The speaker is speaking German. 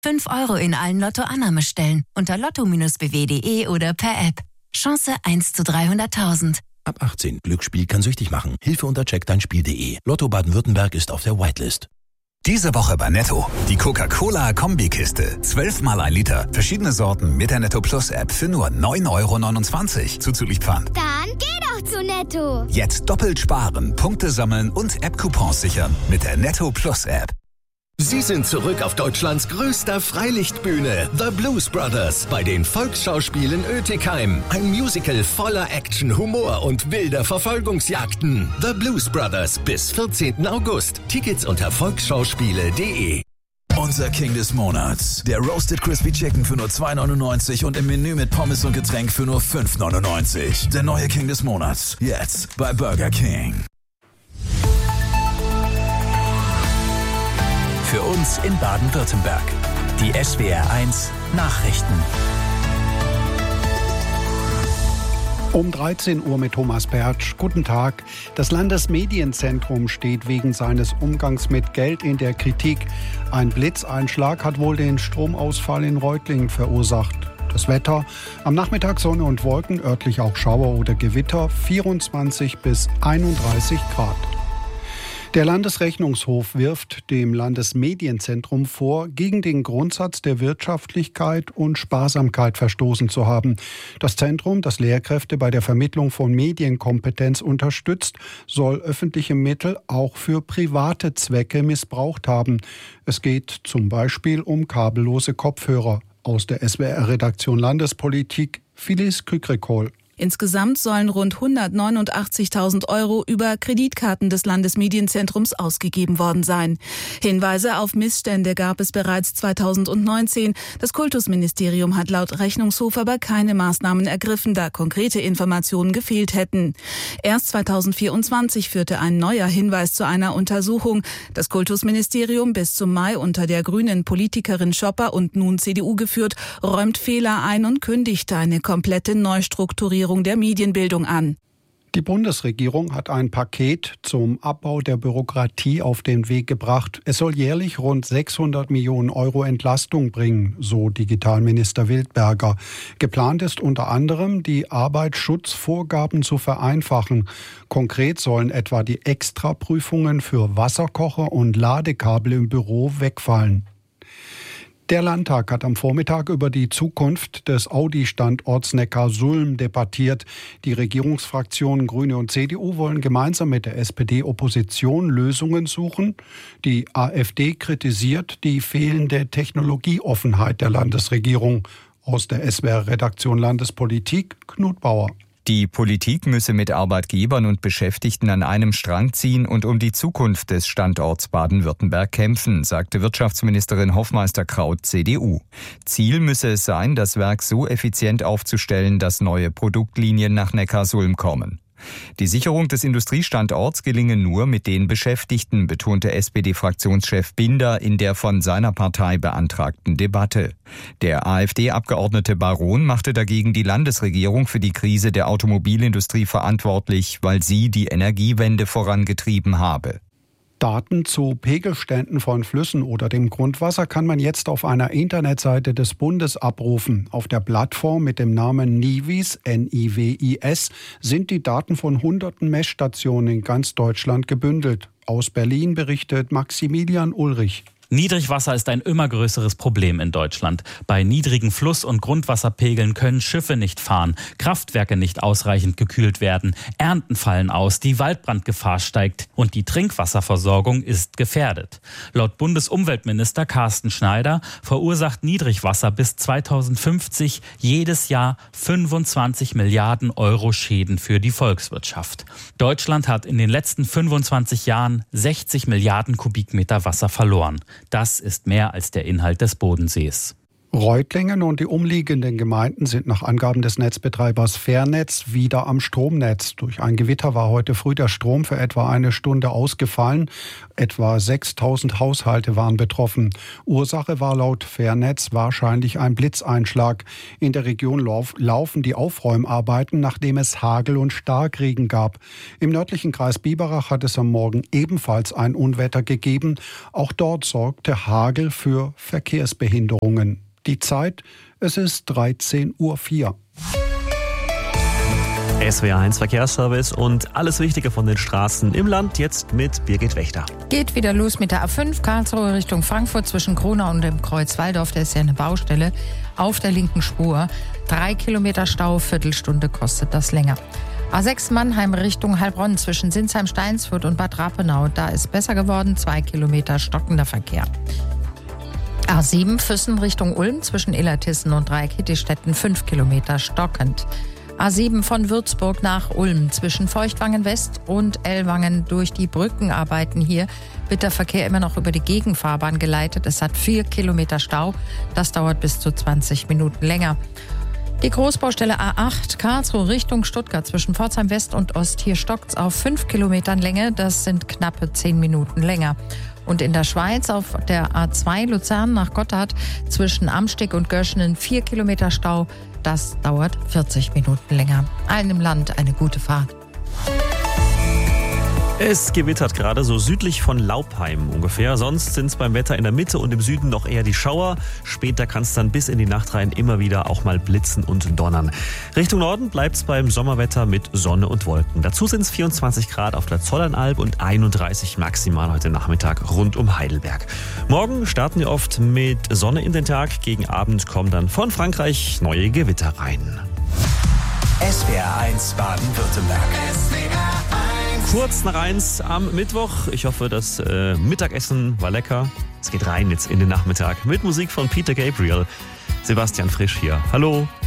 5 € in allen Lotto-Annahmestellen unter lotto-bw.de oder per App. Chance 1 zu 300.000. Ab 18. Glücksspiel kann süchtig machen. Hilfe unter checkdeinspiel.de. Lotto Baden-Württemberg ist auf der Whitelist. Diese Woche bei Netto. Die Coca-Cola-Kombikiste. 12 mal 1 Liter. Verschiedene Sorten mit der Netto Plus App für nur 9,29 € zuzüglich Pfand. Dann geh doch zu Netto. Jetzt doppelt sparen, Punkte sammeln und App-Coupons sichern mit der Netto Plus App. Sie sind zurück auf Deutschlands größter Freilichtbühne, The Blues Brothers, bei den Volksschauspielen Oetikheim. Ein Musical voller Action, Humor und wilder Verfolgungsjagden. The Blues Brothers bis 14. August. Tickets unter volksschauspiele.de. Unser King des Monats. Der Roasted Crispy Chicken für nur 2,99 € und im Menü mit Pommes und Getränk für nur 5,99 €. Der neue King des Monats. Jetzt bei Burger King. Für uns in Baden-Württemberg. Die SWR1 Nachrichten. Um 13 Uhr mit Thomas Pertsch. Guten Tag. Das Landesmedienzentrum steht wegen seines Umgangs mit Geld in der Kritik. Ein Blitzeinschlag hat wohl den Stromausfall in Reutlingen verursacht. Das Wetter: am Nachmittag Sonne und Wolken, örtlich auch Schauer oder Gewitter, 24 bis 31 Grad. Der Landesrechnungshof wirft dem Landesmedienzentrum vor, gegen den Grundsatz der Wirtschaftlichkeit und Sparsamkeit verstoßen zu haben. Das Zentrum, das Lehrkräfte bei der Vermittlung von Medienkompetenz unterstützt, soll öffentliche Mittel auch für private Zwecke missbraucht haben. Es geht zum Beispiel um kabellose Kopfhörer. Aus der SWR-Redaktion Landespolitik, Phyllis Kükrikohl. Insgesamt sollen rund 189.000 € über Kreditkarten des Landesmedienzentrums ausgegeben worden sein. Hinweise auf Missstände gab es bereits 2019. Das Kultusministerium hat laut Rechnungshof aber keine Maßnahmen ergriffen, da konkrete Informationen gefehlt hätten. Erst 2024 führte ein neuer Hinweis zu einer Untersuchung. Das Kultusministerium, bis zum Mai unter der grünen Politikerin Schopper und nun CDU geführt, räumt Fehler ein und kündigt eine komplette Neustrukturierung der Medienbildung an. Die Bundesregierung hat ein Paket zum Abbau der Bürokratie auf den Weg gebracht. Es soll jährlich rund 600 Millionen € Entlastung bringen, so Digitalminister Wildberger. Geplant ist unter anderem, die Arbeitsschutzvorgaben zu vereinfachen. Konkret sollen etwa die Extraprüfungen für Wasserkocher und Ladekabel im Büro wegfallen. Der Landtag hat am Vormittag über die Zukunft des Audi-Standorts Neckarsulm debattiert. Die Regierungsfraktionen Grüne und CDU wollen gemeinsam mit der SPD-Opposition Lösungen suchen. Die AfD kritisiert die fehlende Technologieoffenheit der Landesregierung. Aus der SWR-Redaktion Landespolitik, Knut Bauer. Die Politik müsse mit Arbeitgebern und Beschäftigten an einem Strang ziehen und um die Zukunft des Standorts Baden-Württemberg kämpfen, sagte Wirtschaftsministerin Hoffmeister-Kraut, CDU. Ziel müsse es sein, das Werk so effizient aufzustellen, dass neue Produktlinien nach Neckarsulm kommen. Die Sicherung des Industriestandorts gelinge nur mit den Beschäftigten, betonte SPD-Fraktionschef Binder in der von seiner Partei beantragten Debatte. Der AfD-Abgeordnete Baron machte dagegen die Landesregierung für die Krise der Automobilindustrie verantwortlich, weil sie die Energiewende vorangetrieben habe. Daten zu Pegelständen von Flüssen oder dem Grundwasser kann man jetzt auf einer Internetseite des Bundes abrufen. Auf der Plattform mit dem Namen Nivis, Nivis, sind die Daten von hunderten Messstationen in ganz Deutschland gebündelt. Aus Berlin berichtet Maximilian Ulrich. Niedrigwasser ist ein immer größeres Problem in Deutschland. Bei niedrigen Fluss- und Grundwasserpegeln können Schiffe nicht fahren, Kraftwerke nicht ausreichend gekühlt werden, Ernten fallen aus, die Waldbrandgefahr steigt und die Trinkwasserversorgung ist gefährdet. Laut Bundesumweltminister Carsten Schneider verursacht Niedrigwasser bis 2050 jedes Jahr 25 Milliarden € Schäden für die Volkswirtschaft. Deutschland hat in den letzten 25 Jahren 60 Milliarden Kubikmeter Wasser verloren. Das ist mehr als der Inhalt des Bodensees. Reutlingen und die umliegenden Gemeinden sind nach Angaben des Netzbetreibers Fairnetz wieder am Stromnetz. Durch ein Gewitter war heute früh der Strom für etwa eine Stunde ausgefallen. Etwa 6.000 Haushalte waren betroffen. Ursache war laut Fairnetz wahrscheinlich ein Blitzeinschlag. In der Region laufen die Aufräumarbeiten, nachdem es Hagel und Starkregen gab. Im nördlichen Kreis Biberach hat es am Morgen ebenfalls ein Unwetter gegeben. Auch dort sorgte Hagel für Verkehrsbehinderungen. Die Zeit, es ist 13:04 Uhr. SWR1 Verkehrsservice und alles Wichtige von den Straßen im Land jetzt mit Birgit Wächter. Geht wieder los mit der A5 Karlsruhe Richtung Frankfurt zwischen Kronau und dem Kreuz Walldorf. Da ist ja eine Baustelle auf der linken Spur. 3 Kilometer Stau, Viertelstunde kostet das länger. A6 Mannheim Richtung Heilbronn zwischen Sinsheim, Steinsfurt und Bad Rappenau. Da ist besser geworden, 2 Kilometer stockender Verkehr. A7 Füssen Richtung Ulm zwischen Illertissen und Dreieck-Hittistetten 5 Kilometer stockend. A7 von Würzburg nach Ulm zwischen Feuchtwangen West und Ellwangen durch die Brückenarbeiten hier wird der Verkehr immer noch über die Gegenfahrbahn geleitet. Es hat 4 Kilometer Stau. Das dauert bis zu 20 Minuten länger. Die Großbaustelle A8 Karlsruhe Richtung Stuttgart zwischen Pforzheim West und Ost. Hier stockt's auf 5 Kilometern Länge. Das sind knappe 10 Minuten länger. Und in der Schweiz auf der A2 Luzern nach Gotthard zwischen Amsteg und Göschenen 4 Kilometer Stau. Das dauert 40 Minuten länger. Allen im Land eine gute Fahrt. Es gewittert gerade so südlich von Laupheim ungefähr. Sonst sind es beim Wetter in der Mitte und im Süden noch eher die Schauer. Später kann es dann bis in die Nacht rein immer wieder auch mal blitzen und donnern. Richtung Norden bleibt es beim Sommerwetter mit Sonne und Wolken. Dazu sind es 24 Grad auf der Zollernalb und 31 maximal heute Nachmittag rund um Heidelberg. Morgen starten wir oft mit Sonne in den Tag. Gegen Abend kommen dann von Frankreich neue Gewitter rein. SWR1 Baden-Württemberg. Kurz nach 1 am Mittwoch. Ich hoffe, das Mittagessen war lecker. Es geht rein jetzt in den Nachmittag mit Musik von Peter Gabriel. Sebastian Frisch hier. Hallo.